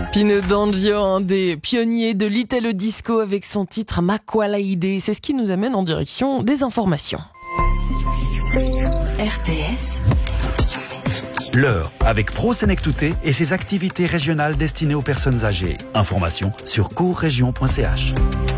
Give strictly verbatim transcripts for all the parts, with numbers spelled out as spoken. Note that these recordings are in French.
Pino D'Angio, un des pionniers de l'Italo Disco avec son titre Maqualaide. C'est ce qui nous amène en direction des informations. R T S. L'heure avec Pro Senectouté et ses activités régionales destinées aux personnes âgées. Informations sur courregion point c h.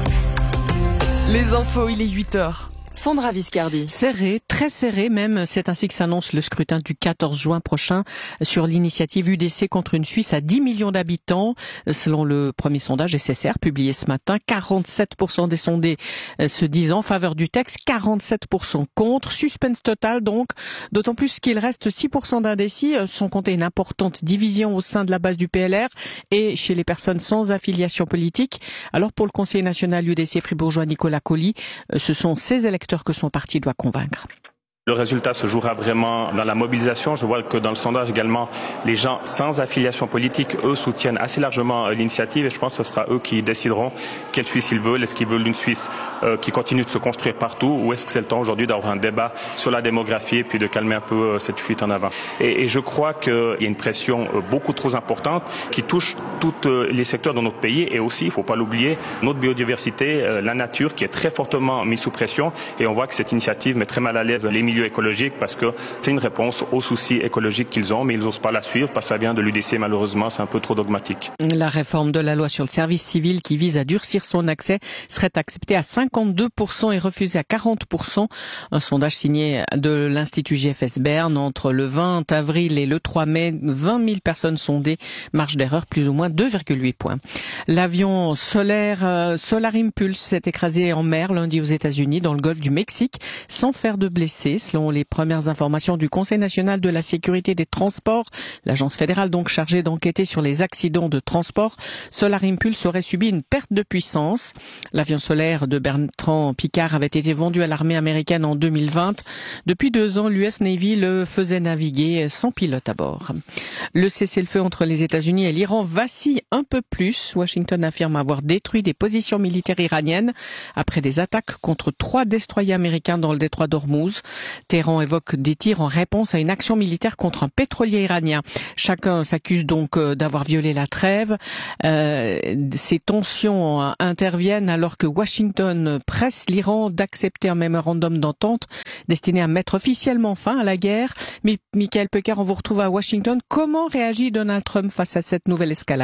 Les infos, il est huit heures. Sandra Viscardi. Serré, très serré même, c'est ainsi que s'annonce le scrutin du quatorze juin prochain sur l'initiative U D C contre une Suisse à dix millions d'habitants. Selon le premier sondage S S R publié ce matin, quarante-sept pour cent des sondés se disent en faveur du texte, quarante-sept pour cent contre. Suspense total donc, d'autant plus qu'il reste six pour cent d'indécis, sans compter une importante division au sein de la base du P L R et chez les personnes sans affiliation politique. Alors pour le conseiller national U D C fribourgeois Nicolas Colli, ce sont ces électeurs que son parti doit convaincre. Le résultat se jouera vraiment dans la mobilisation. Je vois que dans le sondage également, les gens sans affiliation politique, eux, soutiennent assez largement l'initiative et je pense que ce sera eux qui décideront quelle Suisse ils veulent. Est-ce qu'ils veulent une Suisse euh, qui continue de se construire partout ou est-ce que c'est le temps aujourd'hui d'avoir un débat sur la démographie et puis de calmer un peu euh, cette fuite en avant. Et, et je crois qu'il y a une pression euh, beaucoup trop importante qui touche tous euh, les secteurs de notre pays et aussi, il ne faut pas l'oublier, notre biodiversité, euh, la nature qui est très fortement mise sous pression et on voit que cette initiative met très mal à l'aise les milieux écologiques parce que c'est une réponse aux soucis écologiques qu'ils ont, mais ils n'osent pas la suivre parce que ça vient de l'U D C. Malheureusement, c'est un peu trop dogmatique. La réforme de la loi sur le service civil qui vise à durcir son accès serait acceptée à cinquante-deux pour cent et refusée à quarante pour cent. Un sondage signé de l'Institut G F S Berne entre le vingt avril et le trois mai, vingt mille personnes sondées, marge d'erreur plus ou moins deux virgule huit points. L'avion solaire euh, Solar Impulse s'est écrasé en mer lundi aux États-Unis dans le golfe du Mexique sans faire de blessés. Selon les premières informations du Conseil national de la sécurité des transports, l'agence fédérale donc chargée d'enquêter sur les accidents de transport, Solar Impulse aurait subi une perte de puissance. L'avion solaire de Bertrand Piccard avait été vendu à l'armée américaine en deux mille vingt. Depuis deux ans, l'U S Navy le faisait naviguer sans pilote à bord. Le cessez-le-feu entre les États-Unis et l'Iran vacille un peu plus. Washington affirme avoir détruit des positions militaires iraniennes après des attaques contre trois destroyers américains dans le détroit d'Ormuz. Téhéran évoque des tirs en réponse à une action militaire contre un pétrolier iranien. Chacun s'accuse donc d'avoir violé la trêve. Euh, ces tensions interviennent alors que Washington presse l'Iran d'accepter un mémorandum d'entente destiné à mettre officiellement fin à la guerre. Mais Michael Pecker, on vous retrouve à Washington. Comment réagit Donald Trump face à cette nouvelle escalade ?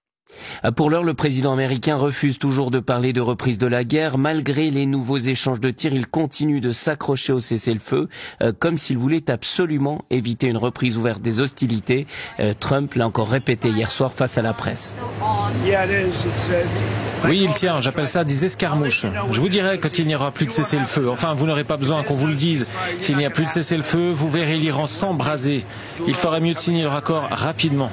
Pour l'heure, le président américain refuse toujours de parler de reprise de la guerre. Malgré les nouveaux échanges de tirs, il continue de s'accrocher au cessez-le-feu, euh, comme s'il voulait absolument éviter une reprise ouverte des hostilités. Euh, Trump l'a encore répété hier soir face à la presse. Oui, il tient, j'appelle ça des escarmouches. Je vous dirai quand il n'y aura plus de cessez-le-feu. Enfin, vous n'aurez pas besoin qu'on vous le dise. S'il n'y a plus de cessez-le-feu, vous verrez l'Iran s'embraser. Il ferait mieux de signer le raccord rapidement.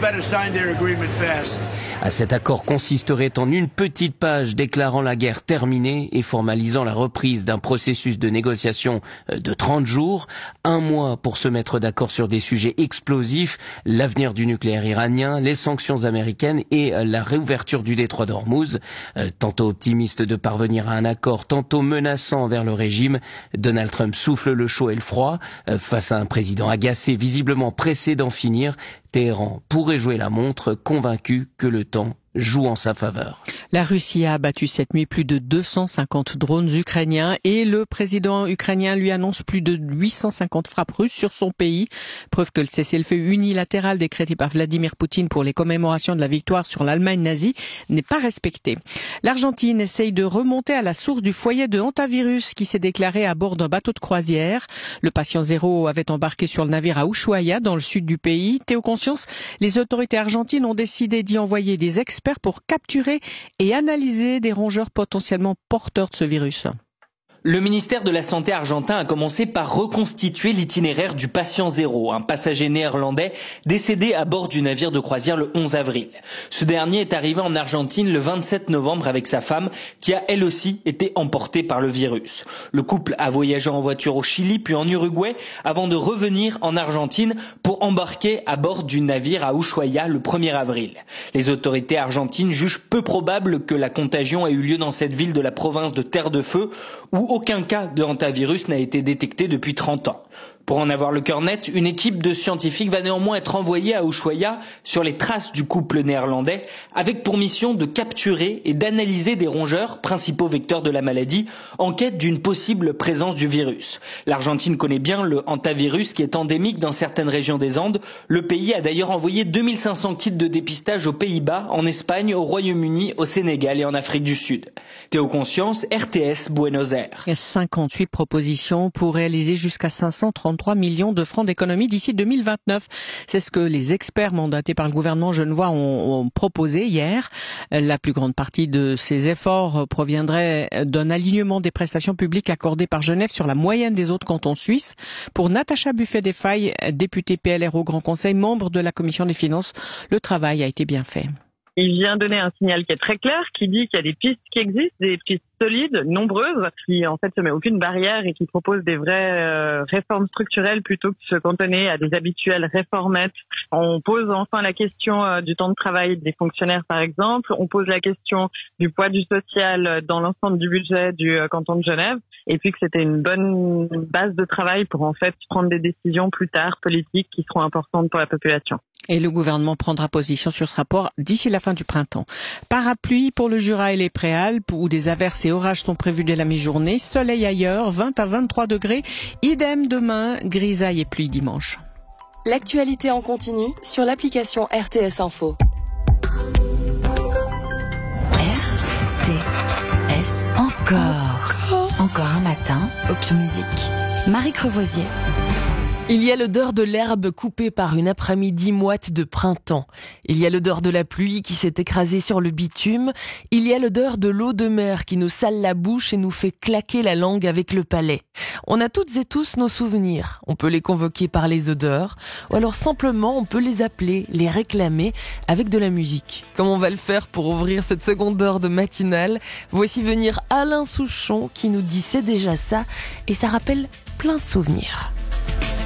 Cet accord consisterait en une petite page déclarant la guerre terminée et formalisant la reprise d'un processus de négociation de trente jours, un mois pour se mettre d'accord sur des sujets explosifs, l'avenir du nucléaire iranien, les sanctions américaines et la réouverture du détroit d'Ormuz. Tantôt optimiste de parvenir à un accord, tantôt menaçant envers le régime, Donald Trump souffle le chaud et le froid. Face à un président agacé, visiblement pressé d'en finir, Téhéran pourrait jouer la montre, convaincu que le temps joue en sa faveur. La Russie a abattu cette nuit plus de deux cent cinquante drones ukrainiens et le président ukrainien lui annonce plus de huit cent cinquante frappes russes sur son pays. Preuve que le cessez-le-feu unilatéral décrété par Vladimir Poutine pour les commémorations de la victoire sur l'Allemagne nazie n'est pas respecté. L'Argentine essaye de remonter à la source du foyer de hantavirus qui s'est déclaré à bord d'un bateau de croisière. Le patient zéro avait embarqué sur le navire à Ushuaia dans le sud du pays. Théo Conscience, les autorités argentines ont décidé d'y envoyer des experts pour capturer et analyser des rongeurs potentiellement porteurs de ce virus. Le ministère de la Santé argentin a commencé par reconstituer l'itinéraire du patient zéro, un passager néerlandais décédé à bord du navire de croisière le onze avril. Ce dernier est arrivé en Argentine le vingt-sept novembre avec sa femme qui a elle aussi été emportée par le virus. Le couple a voyagé en voiture au Chili puis en Uruguay avant de revenir en Argentine pour embarquer à bord du navire à Ushuaia le premier avril. Les autorités argentines jugent peu probable que la contagion ait eu lieu dans cette ville de la province de Terre de Feu où aucun cas de hantavirus n'a été détecté depuis trente ans. Pour en avoir le cœur net, une équipe de scientifiques va néanmoins être envoyée à Ushuaïa sur les traces du couple néerlandais, avec pour mission de capturer et d'analyser des rongeurs, principaux vecteurs de la maladie, en quête d'une possible présence du virus. L'Argentine connaît bien le hantavirus qui est endémique dans certaines régions des Andes. Le pays a d'ailleurs envoyé deux mille cinq cents kits de dépistage aux Pays-Bas, en Espagne, au Royaume-Uni, au Sénégal et en Afrique du Sud. Théo Conscience, R T S, Buenos Aires. cinquante-huit propositions pour réaliser jusqu'à cinq cent trente-trois millions de francs d'économie d'ici deux mille vingt-neuf. C'est ce que les experts mandatés par le gouvernement genevois ont, ont proposé hier. La plus grande partie de ces efforts proviendrait d'un alignement des prestations publiques accordées par Genève sur la moyenne des autres cantons suisses. Pour Natacha Buffet-Desfailles, députée P L R au Grand Conseil, membre de la Commission des Finances, le travail a été bien fait. Il vient donner un signal qui est très clair, qui dit qu'il y a des pistes qui existent, des pistes solides, nombreuses, qui en fait se met aucune barrière et qui proposent des vraies euh, réformes structurelles plutôt que de se cantonner à des habituelles réformettes. On pose enfin la question euh, du temps de travail des fonctionnaires par exemple, on pose la question du poids du social dans l'ensemble du budget du euh, canton de Genève, et puis que c'était une bonne base de travail pour en fait prendre des décisions plus tard politiques qui seront importantes pour la population. Et le gouvernement prendra position sur ce rapport d'ici la fin du printemps. Parapluie pour le Jura et les Préalpes, où des averses et orages sont prévus dès la mi-journée. Soleil ailleurs, vingt à vingt-trois degrés. Idem demain, grisaille et pluie dimanche. L'actualité en continu sur l'application R T S Info. R T S encore. Encore un matin, Hockey Musique. Marie Crevoisier. Il y a l'odeur de l'herbe coupée par une après-midi moite de printemps. Il y a l'odeur de la pluie qui s'est écrasée sur le bitume. Il y a l'odeur de l'eau de mer qui nous sale la bouche et nous fait claquer la langue avec le palais. On a toutes et tous nos souvenirs. On peut les convoquer par les odeurs, ou alors simplement on peut les appeler, les réclamer avec de la musique. Comme on va le faire pour ouvrir cette seconde heure de matinale, voici venir Alain Souchon qui nous dit c'est déjà ça, et ça rappelle plein de souvenirs.